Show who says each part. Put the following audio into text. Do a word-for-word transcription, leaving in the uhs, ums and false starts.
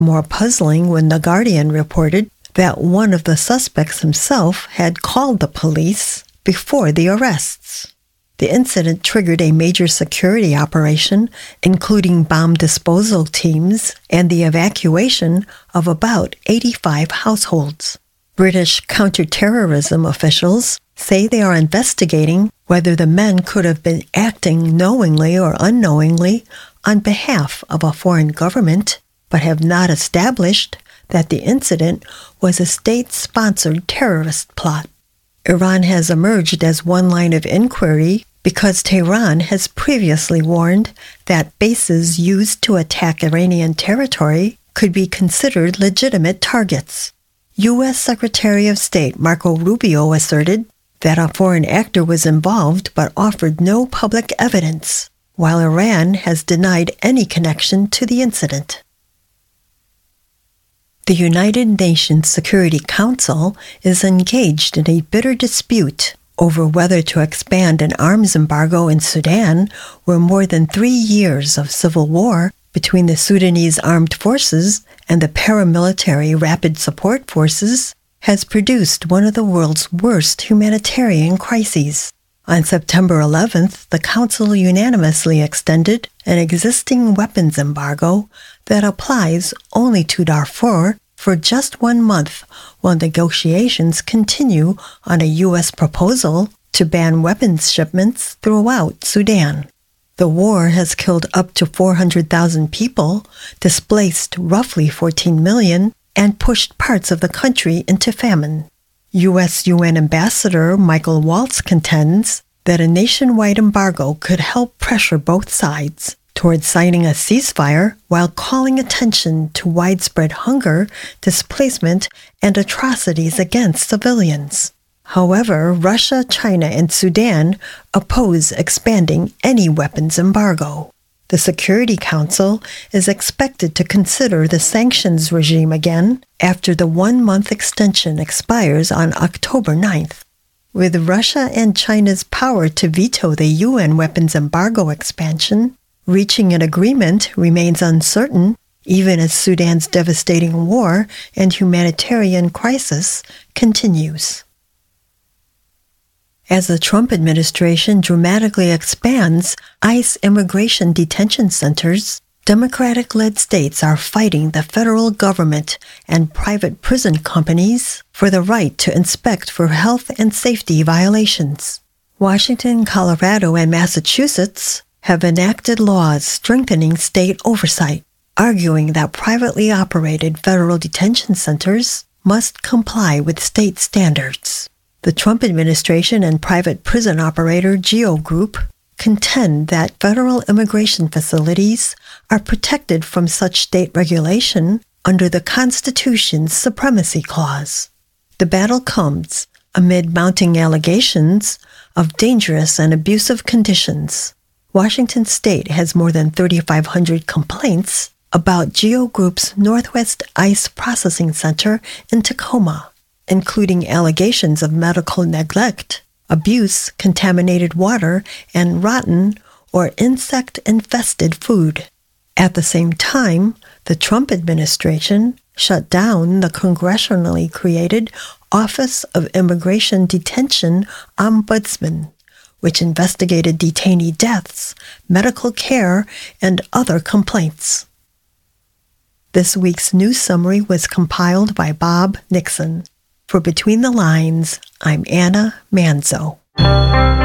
Speaker 1: More puzzling when The Guardian reported that one of the suspects himself had called the police before the arrests. The incident triggered a major security operation, including bomb disposal teams and the evacuation of about eighty-five households. British counterterrorism officials say they are investigating whether the men could have been acting knowingly or unknowingly on behalf of a foreign government, but have not established that the incident was a state-sponsored terrorist plot. Iran has emerged as one line of inquiry because Tehran has previously warned that bases used to attack Iranian territory could be considered legitimate targets. U S Secretary of State Marco Rubio asserted that a foreign actor was involved but offered no public evidence, while Iran has denied any connection to the incident. The United Nations Security Council is engaged in a bitter dispute over whether to expand an arms embargo in Sudan, where more than three years of civil war between the Sudanese armed forces and the paramilitary Rapid Support Forces has produced one of the world's worst humanitarian crises. On September eleventh, the Council unanimously extended an existing weapons embargo that applies only to Darfur for just one month, while negotiations continue on a U S proposal to ban weapons shipments throughout Sudan. The war has killed up to four hundred thousand people, displaced roughly fourteen million, and pushed parts of the country into famine. U S U N Ambassador Michael Waltz contends that a nationwide embargo could help pressure both sides towards signing a ceasefire while calling attention to widespread hunger, displacement, and atrocities against civilians. However, Russia, China, and Sudan oppose expanding any weapons embargo. The Security Council is expected to consider the sanctions regime again after the one-month extension expires on October ninth. With Russia and China's power to veto the U N weapons embargo expansion, reaching an agreement remains uncertain, even as Sudan's devastating war and humanitarian crisis continues. As the Trump administration dramatically expands ICE immigration detention centers, Democratic-led states are fighting the federal government and private prison companies for the right to inspect for health and safety violations. Washington, Colorado, and Massachusetts have enacted laws strengthening state oversight, arguing that privately operated federal detention centers must comply with state standards. The Trump administration and private prison operator GEO Group contend that federal immigration facilities are protected from such state regulation under the Constitution's Supremacy Clause. The battle comes amid mounting allegations of dangerous and abusive conditions. Washington State has more than thirty-five hundred complaints about GEO Group's Northwest ICE Processing Center in Tacoma, including allegations of medical neglect, abuse, contaminated water, and rotten or insect-infested food. At the same time, the Trump administration shut down the congressionally created Office of Immigration Detention Ombudsman, which investigated detainee deaths, medical care, and other complaints. This week's news summary was compiled by Bob Nixon. For Between the Lines, I'm Anna Manzo.